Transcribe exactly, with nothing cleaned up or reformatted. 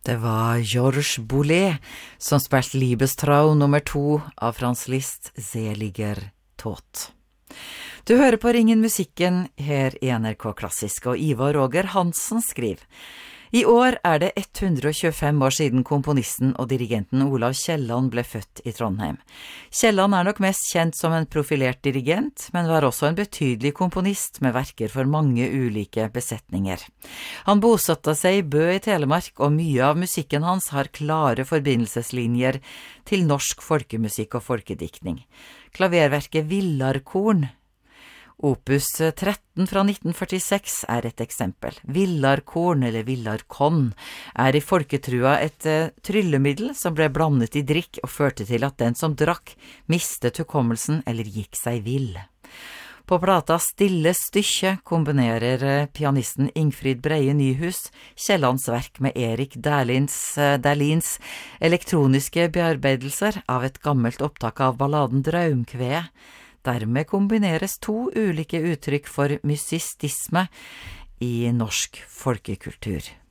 Det var Georges Boulez som spilte Liebestrau nummer to av Franz Liszt, Seliger Tod. Du hører på Ringen musikken her i N R K Klassisk, og Ivar Roger Hansen skriver: I år er det hundre og tjuefem år siden komponisten og dirigenten Olav Kielland ble født i Trondheim. Kielland er nok mest kjent som en profilert dirigent, men var også en betydelig komponist med verker for mange ulike besetninger. Han bosatte seg i Bø i Telemark, og mye av musikken hans har klare forbindelseslinjer til norsk folkemusikk og folkediktning. Klaververket Villarkorn, Opus tretten fra nitten førtiseks, er et eksempel. Villarkorn, eller Villarkon, er i folketrua et uh, tryllemiddel som ble blandet i drikk og førte til at den som drakk mistet hukommelsen eller gikk seg vill. På plata Stille Stykke kombinerer uh, pianisten Ingfrid Breie Nyhus Kiellands verk med Erik Derlins, uh, Derlins elektroniske bearbeidelser av et gammelt opptak av balladen Draumkveet. Dermed kombineres to ulike uttrykk for mystistisme i norsk folkekultur.